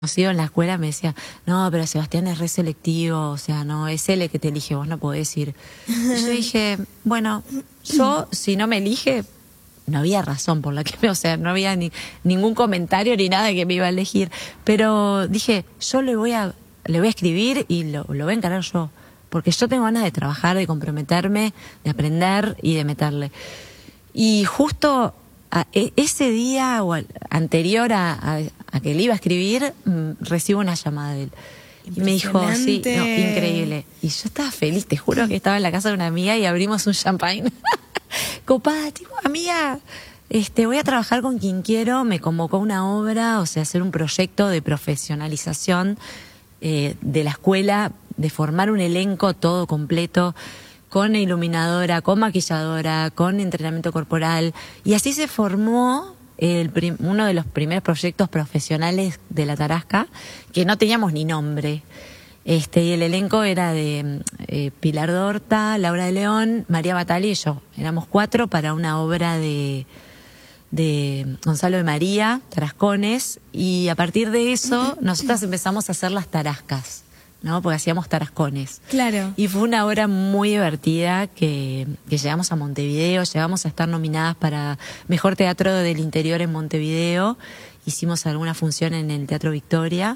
conocido en la escuela me decía, no, pero Sebastián es re selectivo, o sea, no, es él el que te elige, vos no podés ir. Y yo dije, bueno, yo, si no me elige, no había razón por la que o sea, no había ningún comentario ni nada que me iba a elegir. Pero dije, yo le voy a escribir y lo voy a encarar yo. Porque yo tengo ganas de trabajar, de comprometerme, de aprender y de meterle. Y justo ese día o anterior a que le iba a escribir, recibo una llamada de él. Y me dijo, sí, no, increíble. Y yo estaba feliz, te juro que estaba en la casa de una amiga y abrimos un champagne. Copada, tipo, amiga, voy a trabajar con quien quiero, me convocó a una obra, o sea, hacer un proyecto de profesionalización de la escuela, de formar un elenco todo completo, con iluminadora, con maquilladora, con entrenamiento corporal, y así se formó uno de los primeros proyectos profesionales de La Tarasca, que no teníamos ni nombre. Y el elenco era de Pilar Dorta, Laura de León, María Batali y yo. Éramos 4 para una obra de Gonzalo de María, Tarascones, y a partir de eso nosotras empezamos a hacer las tarascas, ¿no? Porque hacíamos tarascones. Claro. Y fue una obra muy divertida que llegamos a Montevideo, llegamos a estar nominadas para Mejor Teatro del Interior en Montevideo. Hicimos alguna función en el Teatro Victoria.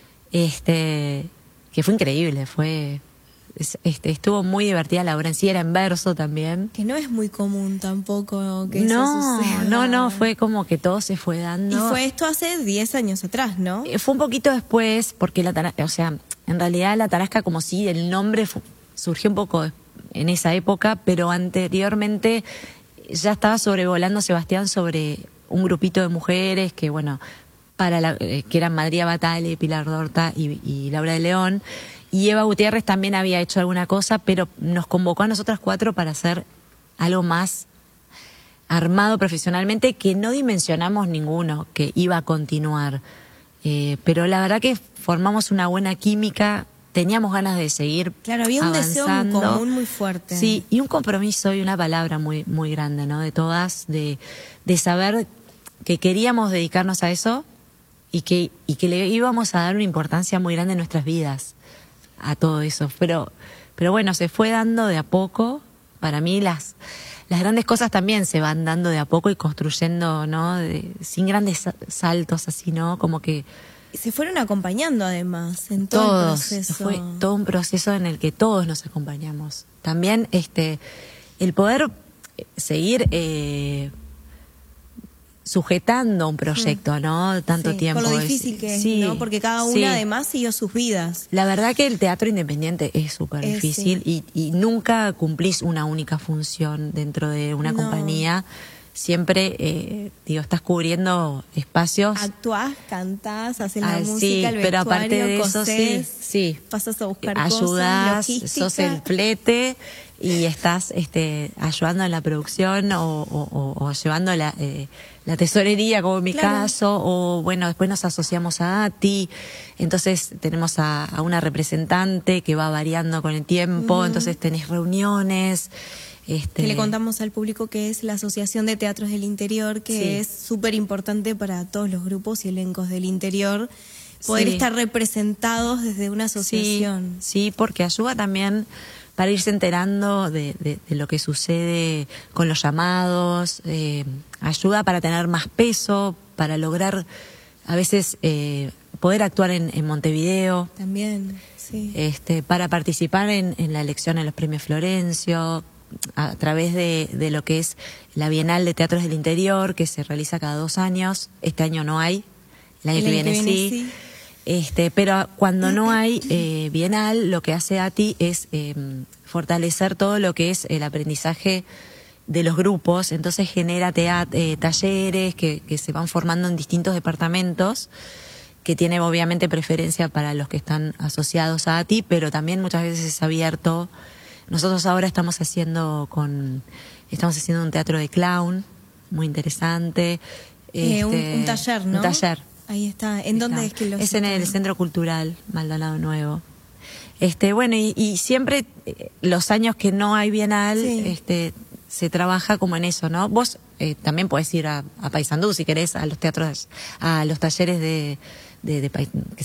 Que fue increíble, estuvo muy divertida la obra en sí, era en verso también. Que no es muy común tampoco que eso suceda. No, fue como que todo se fue dando. Y fue esto hace 10 años atrás, ¿no? Fue un poquito después, porque o sea, en realidad La Tarasca como sí, el nombre surgió un poco en esa época, pero anteriormente ya estaba sobrevolando Sebastián sobre un grupito de mujeres que, bueno, que eran María Batale, Pilar Dorta y Laura de León, y Eva Gutiérrez también había hecho alguna cosa, pero nos convocó a nosotras 4 para hacer algo más armado profesionalmente, que no dimensionamos ninguno que iba a continuar, pero la verdad que formamos una buena química, teníamos ganas de seguir. Claro, había un avanzando. Deseo común muy fuerte. Sí, y un compromiso y una palabra muy, muy grande, ¿no? De todas, de saber que queríamos dedicarnos a eso, y que le íbamos a dar una importancia muy grande en nuestras vidas a todo eso. Pero bueno, se fue dando de a poco. Para mí las grandes cosas también se van dando de a poco y construyendo, ¿no? Sin grandes saltos así, ¿no? Como que se fueron acompañando además en todo el proceso. Fue todo un proceso en el que todos nos acompañamos. También el poder seguir sujetando un proyecto, ¿no? Tanto tiempo. Por lo difícil que es, ¿no? Porque cada una además siguió sus vidas. La verdad que el teatro independiente es súper difícil y nunca cumplís una única función dentro de una compañía. Siempre, estás cubriendo espacios. Actuás, cantás, haces la música, el vestuario, pero aparte de eso, cosés, sí. pasas a buscar ayudás, cosas, sos el flete y estás ayudando en la producción o llevando la tesorería, como en mi caso, o bueno, después nos asociamos a ATI, entonces tenemos a una representante que va variando con el tiempo, entonces tenés reuniones. Que le contamos al público que es la Asociación de Teatros del Interior, que es súper importante para todos los grupos y elencos del interior, poder estar representados desde una asociación. Sí, porque ayuda también para irse enterando de lo que sucede con los llamados, ayuda para tener más peso, para lograr a veces poder actuar en Montevideo. También, sí. Para participar en la elección en los premios Florencio, a través de lo que es la Bienal de Teatros del Interior, que se realiza cada 2 años. Este año no hay, el año que viene sí. Pero cuando no hay Bienal, lo que hace ATI es fortalecer todo lo que es el aprendizaje de los grupos, entonces genera talleres que se van formando en distintos departamentos, que tiene obviamente preferencia para los que están asociados a ATI, pero también muchas veces es abierto. Nosotros ahora estamos haciendo un teatro de clown muy interesante. Un taller, ¿no? Un taller. Ahí está. ¿En dónde es que lo Es en el Centro Cultural Maldonado Nuevo. Bueno, y siempre los años que no hay Bienal, se trabaja como en eso, ¿no? Vos también podés ir a Paysandú si querés, a los teatros, a los talleres de de que